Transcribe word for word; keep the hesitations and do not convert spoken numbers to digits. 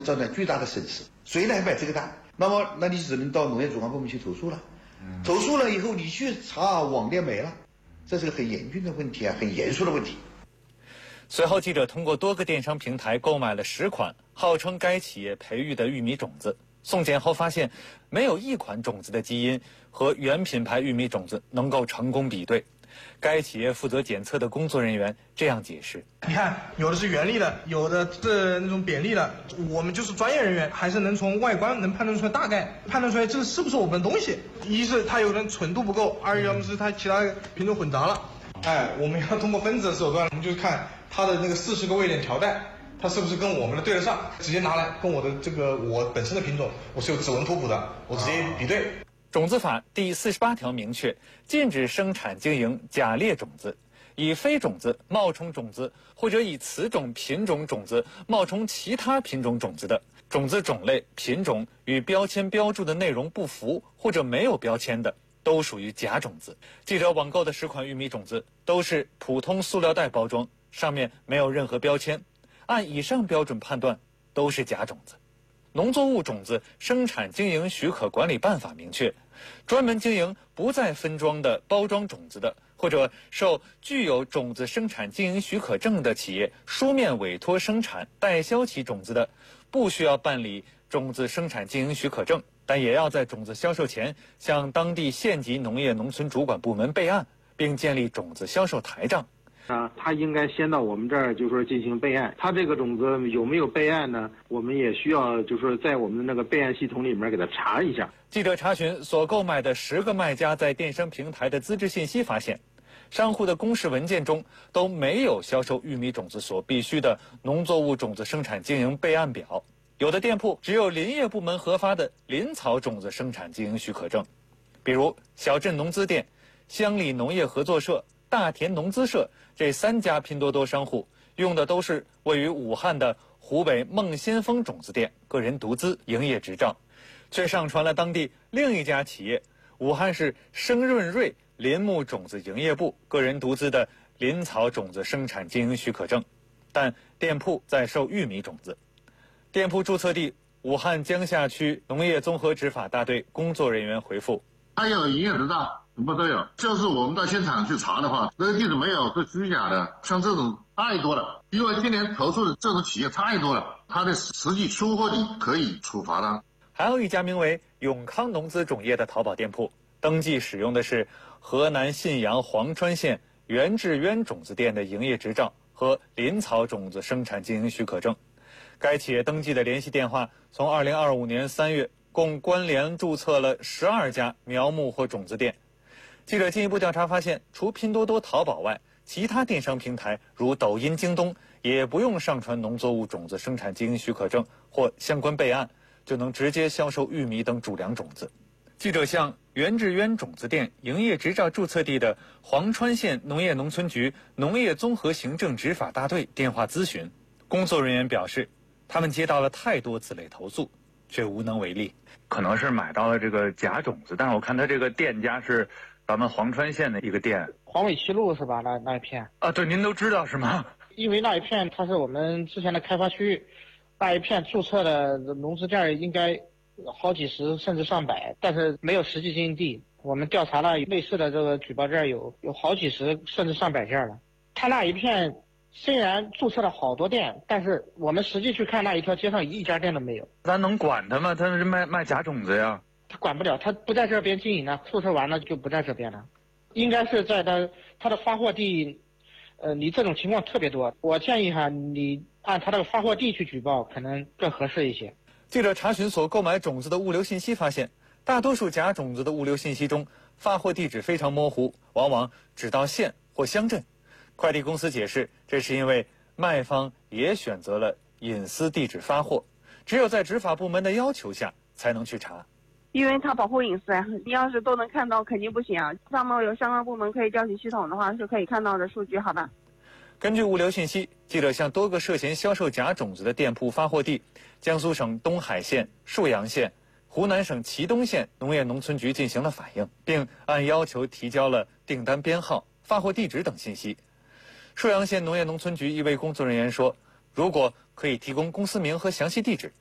造成巨大的损失。谁来买这个单？那么，那你只能到农业主管部门去投诉了。嗯、投诉了以后，你去查网店没了，这是个很严峻的问题啊，很严肃的问题。 随后，记者通过多个电商平台购买了十款号称该企业培育的玉米种子，送检后发现，没有一款种子的基因和原品牌玉米种子能够成功比对。该企业负责检测的工作人员这样解释： 你看，有的是原粒的，有的是那种扁粒的。我们就是专业人员，还是能从外观能判断出来大概，判断出来这个是不是我们的东西。一是它有的纯度不够，二要么是它其他品种混杂了。哎，我们要通过分子的手段，我们就看它的那个四十个位点条带，它是不是跟我们的对得上，直接拿来跟我的这个我本身的品种，我是有指纹图谱的，我直接比对。 种子法第四十八条明确，禁止生产经营假劣种子，以非种子冒充种子，或者以此种品种种子冒充其他品种种子的，种子种类、品种与标签标注的内容不符或者没有标签的，都属于假种子。记者网购的十款玉米种子都是普通塑料袋包装，上面没有任何标签，按以上标准判断都是假种子。农作物种子生产经营许可管理办法明确，专门经营不再分装的包装种子的，或者受具有种子生产经营许可证的企业书面委托生产代销其种子的，不需要办理种子生产经营许可证，但也要在种子销售前向当地县级农业农村主管部门备案，并建立种子销售台账。 啊，他应该先到我们这儿，就说进行备案。他这个种子有没有备案呢？我们也需要，就说在我们的那个备案系统里面给他查一下。 记者查询所购买的十个卖家在电商平台的资质信息，发现，商户的公示文件中都没有销售玉米种子所必须的农作物种子生产经营备案表。有的店铺只有林业部门核发的林草种子生产经营许可证，比如小镇农资店、乡里农业合作社、大田农资社这三家拼多多商户用的都是位于武汉的湖北孟先锋种子店个人独资营业执照，却上传了当地另一家企业武汉市生润瑞林木种子营业部个人独资的林草种子生产经营许可证，但店铺在售玉米种子。店铺注册地武汉江夏区农业综合执法大队工作人员回复： 他有营业执照，什么都有，就是我们到现场去查的话，这个地址没有是虚假的，像这种太多了，因为今年投诉的这种企业太多了，它的实际出货地可以处罚的。 还有一家名为永康农资种业的淘宝店铺，登记使用的是河南信阳黄川县袁志渊种子店的营业执照和林草种子生产经营许可证。该企业登记的联系电话从二零二五年三月共关联注册了十二家苗木或种子店。记者进一步调查发现，除拼多多、淘宝外，其他电商平台如抖音、京东也不用上传农作物种子生产经营许可证或相关备案，就能直接销售玉米等主粮种子。记者向袁志渊种子店营业执照注册地的黄川县农业农村局农业综合行政执法大队电话咨询，工作人员表示，他们接到了太多此类投诉，却无能为力。 可能是买到了这个假种子，但是我看他这个店家是咱们黄川县的一个店， 黄尾七路是吧？那那一片啊，对，您都知道是吗？ 因为那一片它是我们之前的开发区域，那一片注册的农资店应该好几十甚至上百，但是没有实际经营地。我们调查了类似的这个举报件有有好几十甚至上百件了。他那一片虽然注册了好多店，但是我们实际去看那一条街上一家店都没有。 咱能管他吗？他是卖卖假种子呀。 他管不了，他不在这边经营了，注册完了就不在这边了。应该是在他他的发货地，呃，你这种情况特别多。我建议哈，你按他的发货地去举报，可能更合适一些。 记者查询所购买种子的物流信息发现，大多数假种子的物流信息中，发货地址非常模糊，往往只到县或乡镇。快递公司解释，这是因为卖方也选择了隐私地址发货，只有在执法部门的要求下才能去查。 因为它保护隐私啊，你要是都能看到肯定不行啊。上面有相关部门可以调取系统的话，是可以看到的数据，好吧？ 根据物流信息，记者向多个涉嫌销售假种子的店铺发货地江苏省东海县、沭阳县、湖南省祁东县农业农村局进行了反映，并按要求提交了订单编号、发货地址等信息。沭阳县农业农村局一位工作人员说，如果可以提供公司名和详细地址，